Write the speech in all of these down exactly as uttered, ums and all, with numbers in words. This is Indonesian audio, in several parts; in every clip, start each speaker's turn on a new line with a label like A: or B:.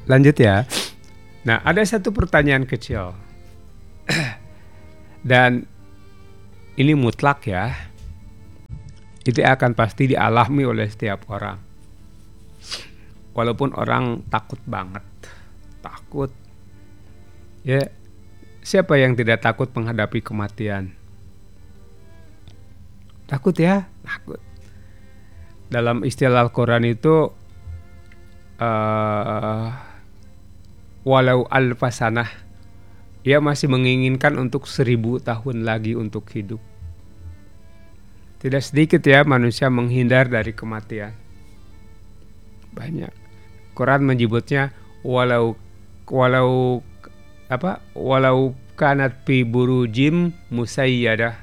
A: Lanjut ya. Nah, ada satu pertanyaan kecil. Dan ini mutlak ya. Itu akan pasti dialami oleh setiap orang. Walaupun orang takut banget. Takut. Ya, siapa yang tidak takut menghadapi kematian? Takut ya? Takut. Dalam istilah Al-Quran itu uh, walau alfasanah, ia masih menginginkan untuk seribu tahun lagi untuk hidup. Tidak sedikit ya manusia menghindar dari kematian. Banyak. Quran menyebutnya walau walau apa? Walau kanat fi burujim musayyadah.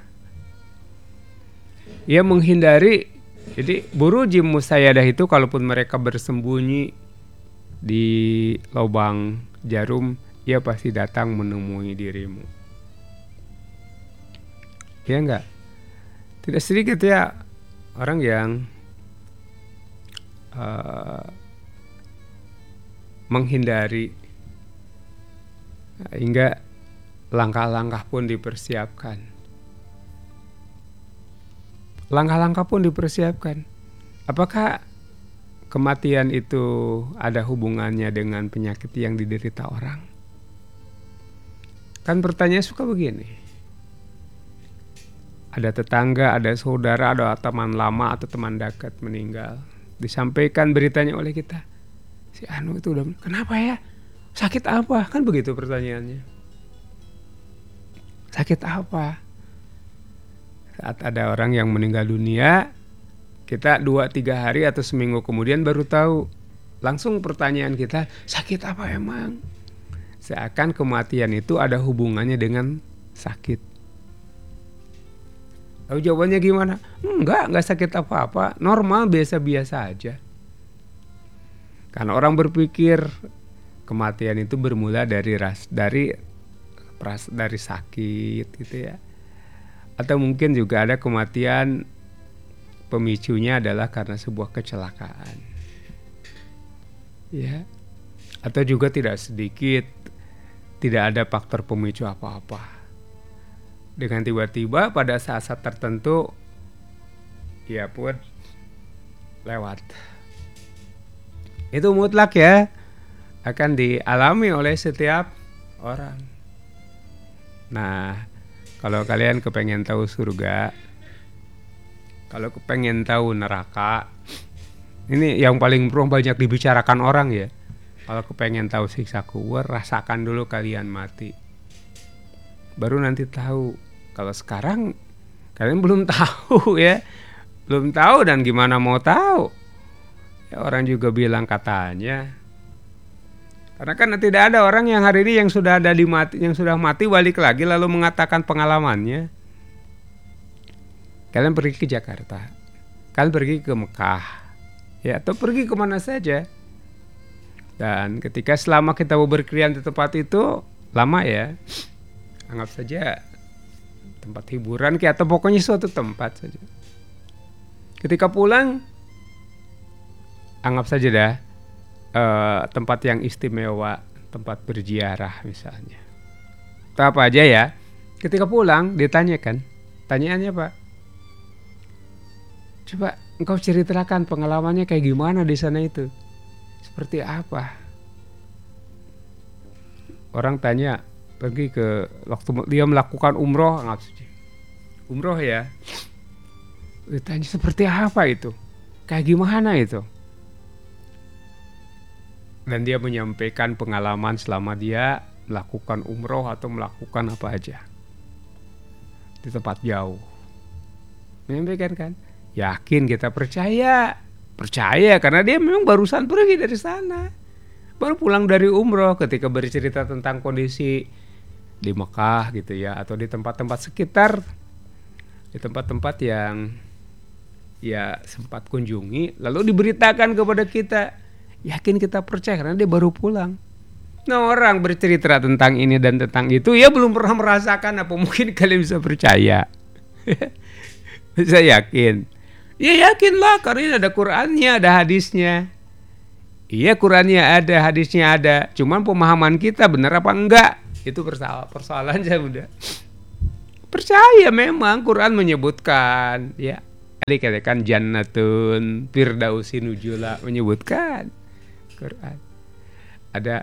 A: Ia menghindari. Jadi burujim musayyadah itu kalaupun mereka bersembunyi di lubang jarum, ia pasti datang menemui dirimu. Ya enggak? Tidak sedikit ya orang yang uh, menghindari, hingga langkah-langkah pun dipersiapkan. Langkah-langkah pun dipersiapkan. Apakah kematian itu ada hubungannya dengan penyakit yang diderita orang? Kan pertanyaan suka begini. Ada tetangga, ada saudara, ada teman lama atau teman dekat meninggal. Disampaikan beritanya oleh kita. Si Anu itu udah, kenapa ya? Sakit apa? Kan begitu pertanyaannya. Sakit apa? Saat ada orang yang meninggal dunia, kita dua tiga hari atau seminggu kemudian baru tahu. Langsung pertanyaan kita, sakit apa emang? Seakan kematian itu ada hubungannya dengan sakit. Lalu jawabannya gimana? Enggak, enggak sakit apa-apa, normal, biasa-biasa aja. Karena orang berpikir kematian itu bermula dari ras, dari pras, dari sakit gitu ya. Atau mungkin juga ada kematian pemicunya adalah karena sebuah kecelakaan. Ya. Atau juga tidak sedikit tidak ada faktor pemicu apa-apa. Dengan tiba-tiba pada saat-saat tertentu ya pun lewat. Itu mutlak ya, akan dialami oleh setiap orang. Nah, kalau kalian kepengen tahu surga, kalau kepengen tahu neraka, ini yang paling banyak dibicarakan orang ya. Kalau kepengen tahu siksa kubur, rasakan dulu kalian mati. Baru nanti tahu. Kalau sekarang kalian belum tahu ya. Belum tahu dan gimana mau tahu. Ya, orang juga bilang katanya. Karena kan tidak ada orang yang hari ini yang sudah ada di mati, yang sudah mati balik lagi lalu mengatakan pengalamannya. Kalian pergi ke Jakarta, kalian pergi ke Mekah, ya atau pergi kemana saja. Dan ketika selama kita berkeliaran di tempat itu lama ya, anggap saja tempat hiburan kayak atau pokoknya suatu tempat saja. Ketika pulang, anggap saja dah. Uh, tempat yang istimewa, tempat berziarah misalnya. Atau apa aja ya. Ketika pulang ditanyakan, tanyaannya Pak, coba engkau ceritakan pengalamannya kayak gimana di sana itu, seperti apa? Orang tanya pergi ke waktu dia melakukan umroh, anggap saja umroh ya. Ditanya seperti apa itu, kayak gimana itu? Dan dia menyampaikan pengalaman selama dia melakukan umroh atau melakukan apa aja di tempat jauh. Menyampaikan kan, yakin kita percaya, percaya karena dia memang barusan pergi dari sana, baru pulang dari umroh. Ketika bercerita tentang kondisi di Mekah gitu ya, atau di tempat-tempat sekitar, di tempat-tempat yang ya sempat kunjungi, lalu diberitakan kepada kita. Yakin kita percaya karena dia baru pulang. Nah, orang bercerita tentang ini dan tentang itu, ya belum pernah merasakan, apa mungkin kalian bisa percaya? Saya yakin. Ya yakinlah karena ini ada Qur'annya, ada hadisnya. Iya, Qurannya ada, hadisnya ada. Cuman pemahaman kita benar apa enggak? Itu persoalan persoalannya udah. Percaya memang Quran menyebutkan, ya. Dikatakan jannatun firdausi nuzula, menyebutkan Quran. Ada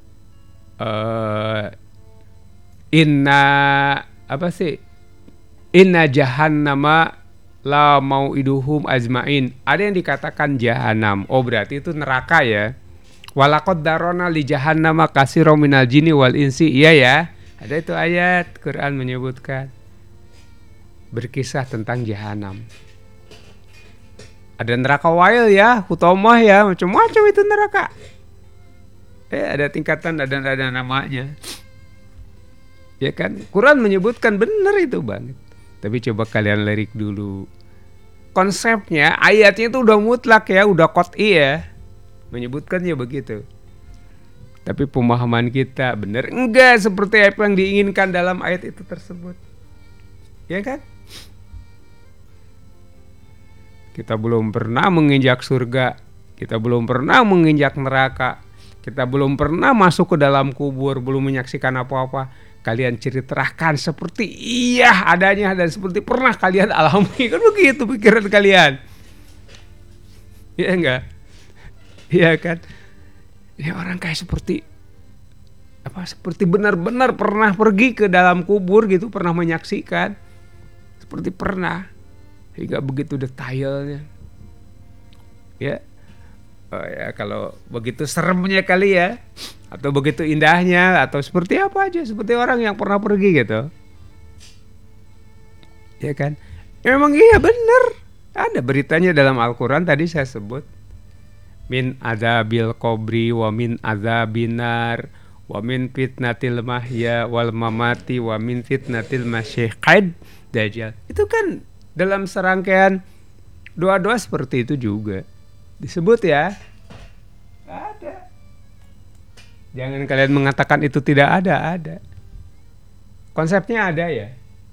A: uh, inna apa sih? Inna jahannama la mau'iduhum ajmain. Ada yang dikatakan jahanam. Oh, berarti itu neraka ya. Walaqad darona li jahannama katsiran minal jinni wal insi. Iya ya. Ada itu ayat Quran menyebutkan, berkisah tentang jahanam. Ada neraka wail ya, hutomah ya, macam-macam itu neraka. Eh, ada tingkatan, ada ada namanya. Ya kan? Quran menyebutkan benar itu banget. Tapi coba kalian lirik dulu. Konsepnya, ayatnya itu udah mutlak ya, udah qot'i ya. Menyebutkannya begitu. Tapi pemahaman kita benar enggak seperti apa yang diinginkan dalam ayat itu tersebut. Ya kan? Kita belum pernah menginjak surga, kita belum pernah menginjak neraka, kita belum pernah masuk ke dalam kubur, belum menyaksikan apa-apa. Kalian ceritakan seperti iya adanya dan seperti pernah kalian alami. Kan begitu pikiran kalian. Iya enggak? Iya kan? Ini orang kayak seperti apa? Seperti benar-benar pernah pergi ke dalam kubur gitu, pernah menyaksikan. Seperti pernah. Hingga begitu detailnya. Ya. Oh ya, kalau begitu seremnya kali ya, atau begitu indahnya, atau seperti apa aja, seperti orang yang pernah pergi gitu. Ya kan? Ya, memang iya benar. Ada beritanya dalam Al-Quran tadi saya sebut. Min adzabil qabri wa min adzabinar wa min fitnatil mahya wal mamati wa min fitnatil masyikhid dajjal. Itu kan dalam serangkaian doa-doa seperti itu juga disebut ya. Ada. Jangan kalian mengatakan itu tidak ada, ada. Konsepnya ada ya.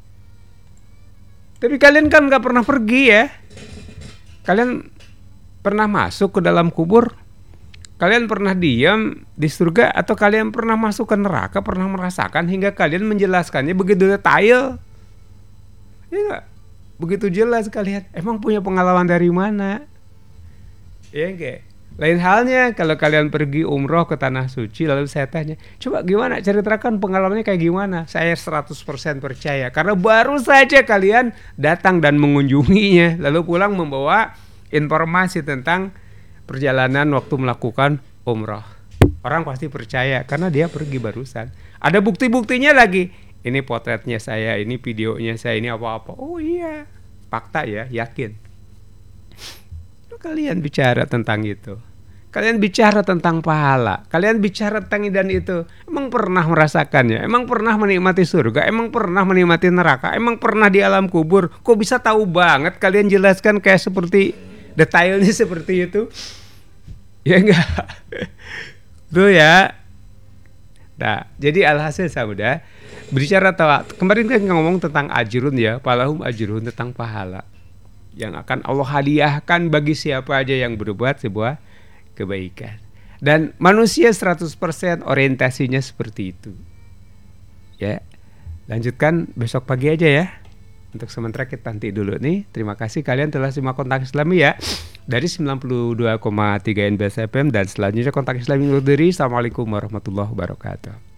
A: Tapi kalian kan gak pernah pergi ya. Kalian pernah masuk ke dalam kubur? Kalian pernah diam di surga? Atau kalian pernah masuk ke neraka? Pernah merasakan hingga kalian menjelaskannya begitu detail? Ya gak? Begitu jelas kalian. Emang punya pengalaman dari mana? Ya enggak? Lain halnya kalau kalian pergi umroh ke Tanah Suci, lalu saya tanya, coba gimana, ceritakan pengalamannya kayak gimana? Saya seratus persen percaya, karena baru saja kalian datang dan mengunjunginya, lalu pulang membawa informasi tentang perjalanan waktu melakukan umroh. Orang pasti percaya, karena dia pergi barusan. Ada bukti-buktinya lagi. Ini potretnya saya, ini videonya saya, ini apa-apa. Oh iya, fakta ya, yakin. Kalian bicara tentang itu. Kalian bicara tentang pahala. Kalian bicara tentang ini dan itu. Emang pernah merasakannya? Emang pernah menikmati surga? Emang pernah menikmati neraka? Emang pernah di alam kubur? Kok bisa tahu banget? Kalian jelaskan kayak seperti detailnya seperti itu. Ya enggak? Tuh ya. Nah, jadi alhasil saudara, berbicara tawa. Kemarin kan ngomong tentang ajrun ya, palahum ajrun, tentang pahala yang akan Allah hadiahkan bagi siapa aja yang berbuat sebuah kebaikan. Dan manusia seratus persen orientasinya seperti itu. Ya. Lanjutkan besok pagi aja ya. Untuk sementara kita nanti dulu nih. Terima kasih kalian telah simak Kontak Islami ya. Dari sembilan puluh dua koma tiga N B S F M dan selanjutnya Kontak Islami undur diri. Assalamualaikum warahmatullahi wabarakatuh.